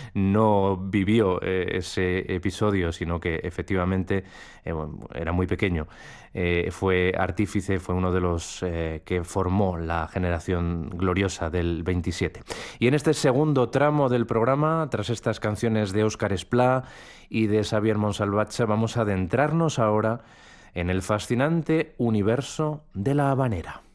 no vivió ese episodio, sino que efectivamente bueno, era muy pequeño. Fue artífice, fue uno de los que formó la generación gloriosa del 27. Y en este segundo tramo del programa, tras estas canciones de Óscar Esplá y de Xavier Monsalvatge, vamos a adentrarnos ahora en el fascinante universo de la habanera.